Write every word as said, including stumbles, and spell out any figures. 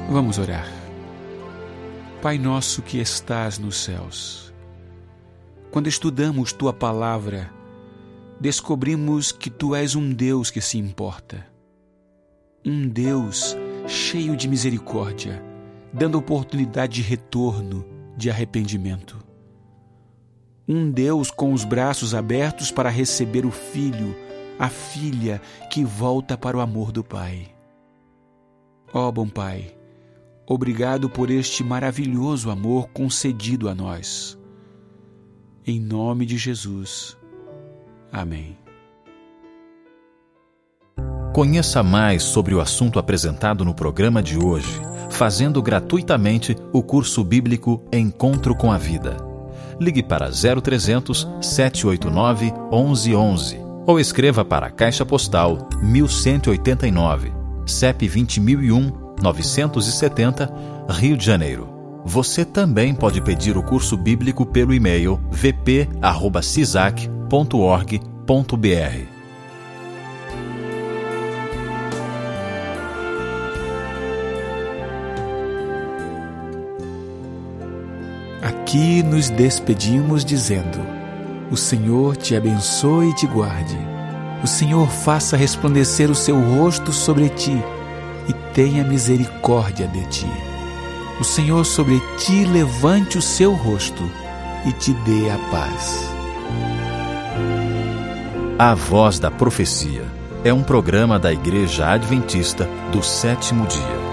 Vamos orar. Pai nosso que estás nos céus, quando estudamos Tua Palavra, descobrimos que Tu és um Deus que se importa. Um Deus cheio de misericórdia, dando oportunidade de retorno, de arrependimento. Um Deus com os braços abertos para receber o filho, a filha que volta para o amor do Pai. Ó bom Pai, obrigado por este maravilhoso amor concedido a nós. Em nome de Jesus. Amém. Conheça mais sobre o assunto apresentado no programa de hoje, fazendo gratuitamente o curso bíblico Encontro com a Vida. Ligue para zero trezentos, sete oito nove, onze onze ou escreva para a Caixa Postal mil cento e oitenta e nove, C E P vinte mil e um, novecentos e setenta, Rio de Janeiro. Você também pode pedir o curso bíblico pelo e-mail v p arroba cisac ponto org ponto b r. Aqui nos despedimos dizendo: o Senhor te abençoe e te guarde. O Senhor faça resplandecer o seu rosto sobre ti e tenha misericórdia de ti. O Senhor sobre ti levante o seu rosto e te dê a paz. A Voz da Profecia é um programa da Igreja Adventista do Sétimo Dia.